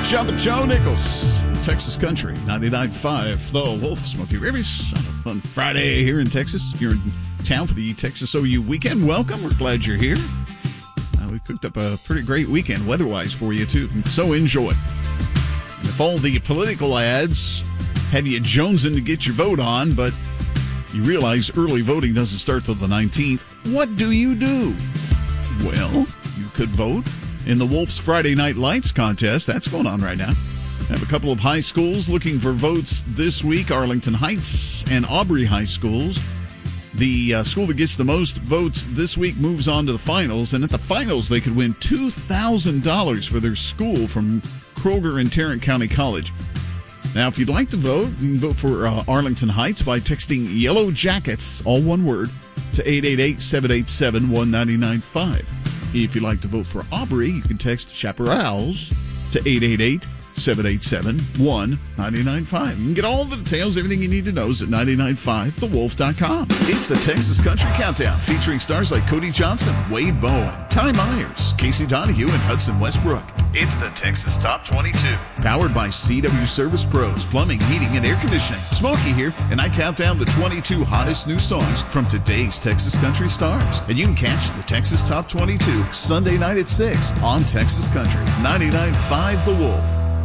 Jumpin' Joe Nichols, Texas Country, 99.5, The Wolf, Smokey Rivers, on a fun Friday here in Texas. You're in town for the Texas OU weekend. Welcome. We're glad you're here. We cooked up a pretty great weekend weather-wise for you, too, so enjoy. And if all the political ads have you jonesing to get your vote on, but you realize early voting doesn't start till the 19th, what do? Well, you could vote in the Wolf's Friday Night Lights contest. That's going on right now. I have a couple of high schools looking for votes this week, Arlington Heights and Aubrey High Schools. The school that gets the most votes this week moves on to the finals, and at the finals they could win $2,000 for their school from Kroger and Tarrant County College. Now, if you'd like to vote, you can vote for Arlington Heights by texting Yellow Jackets, all one word, to 888-787-1995. If you'd like to vote for Aubrey, you can text Chaparrals to 888-787-1995. You can get all the details, everything you need to know is at 995thewolf.com. It's the Texas Country Countdown, featuring stars like Cody Johnson, Wade Bowen, Ty Myers, Casey Donahue, and Hudson Westbrook. It's the Texas Top 22, powered by CW Service Pros, plumbing, heating, and air conditioning. Smokey here, and I count down the 22 hottest new songs from today's Texas Country stars. And you can catch the Texas Top 22 Sunday night at 6 on Texas Country, 99.5 The Wolf.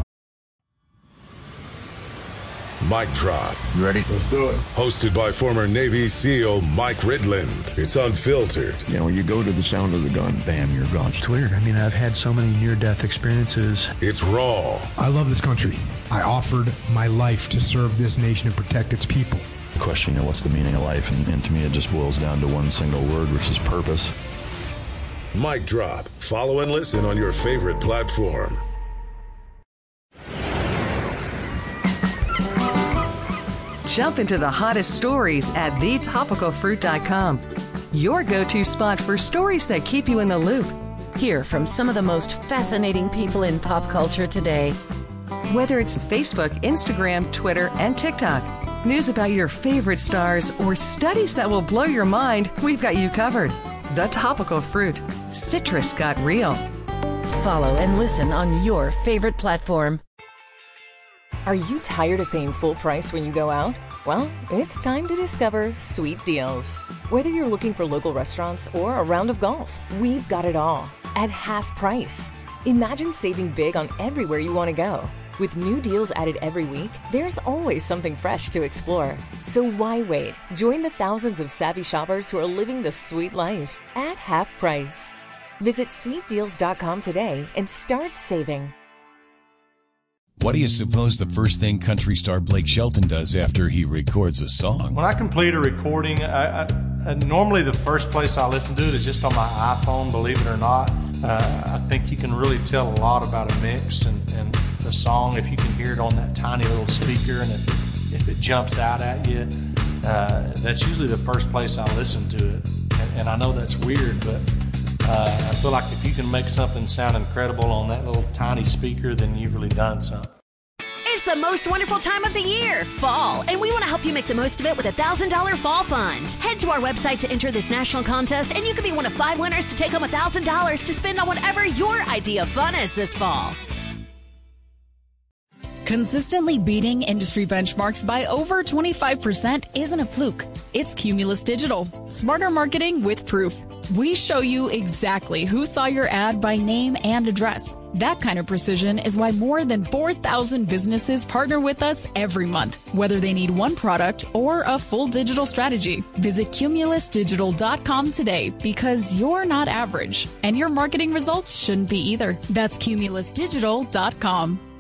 Mic Drop. You ready? Let's do it. Hosted by former Navy SEAL Mike Ridland. It's unfiltered. You know, when you go to the sound of the gun, bam, you're gone. It's weird. I mean, I've had so many near-death experiences. It's raw. I love this country. I offered my life to serve this nation and protect its people. The question, what's the meaning of life? And to me, it just boils down to one single word, which is purpose. Mic Drop. Follow and listen on your favorite platform. Jump into the hottest stories at thetopicalfruit.com. Your go-to spot for stories that keep you in the loop. Hear from some of the most fascinating people in pop culture today. Whether it's Facebook, Instagram, Twitter, and TikTok, news about your favorite stars, or studies that will blow your mind, we've got you covered. The Topical Fruit. Citrus got real. Follow and listen on your favorite platform. Are you tired of paying full price when you go out? Well, it's time to discover Sweet Deals. Whether you're looking for local restaurants or a round of golf, we've got it all at half price. Imagine saving big on everywhere you want to go. With new deals added every week, there's always something fresh to explore. So why wait? Join the thousands of savvy shoppers who are living the sweet life at half price. Visit sweetdeals.com today and start saving. What do you suppose the first thing country star Blake Shelton does after he records a song? When I complete a recording, normally the first place I listen to it is just on my iPhone, believe it or not. I think you can really tell a lot about a mix and the song if you can hear it on that tiny little speaker, and if it jumps out at you. That's usually the first place I listen to it. And I know that's weird, but I feel like if you can make something sound incredible on that little tiny speaker, then you've really done something. It's the most wonderful time of the year, fall, and we want to help you make the most of it with a $1,000 fall fund. Head to our website to enter this national contest, and you could be one of 5 winners to take home $1,000 to spend on whatever your idea of fun is this fall. Consistently beating industry benchmarks by over 25% isn't a fluke. It's Cumulus Digital. Smarter marketing with proof. We show you exactly who saw your ad by name and address. That kind of precision is why more than 4,000 businesses partner with us every month, whether they need one product or a full digital strategy. Visit cumulusdigital.com today, because you're not average, and your marketing results shouldn't be either. That's cumulusdigital.com.